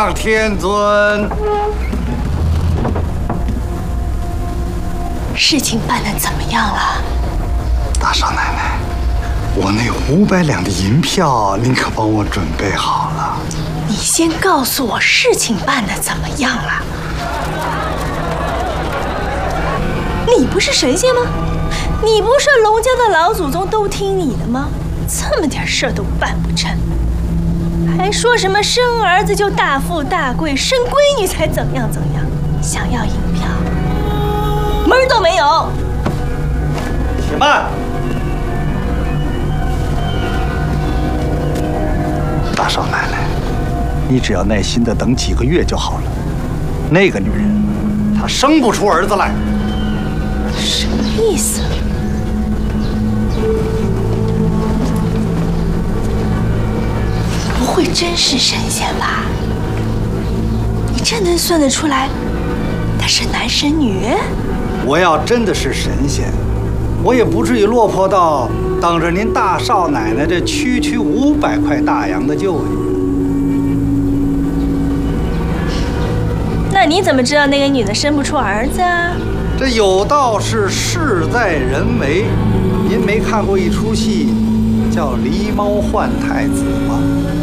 上天尊。 事情办得怎么样了？ 大少奶奶，我那500两的银票，您可帮我准备好了。 你先告诉我事情办得怎么样了？你不是神仙吗？你不是龙家的老祖宗都听你的吗？这么点事儿都办不成，还说什么生儿子就大富大贵，生闺女才怎样怎样？想要银票，门儿都没有！ 且慢，大少奶奶，你只要耐心的等几个月就好了。那个女人，她生不出儿子来。 什么意思？不会真是神仙吧？你真能算得出来，他是男是女？ 我要真的是神仙，我也不至于落魄到等着您大少奶奶这区500块大洋的救济。 那你怎么知道那个女的生不出儿子啊？ 这有道是事在人为，您没看过一出戏叫《狸猫换太子》吗？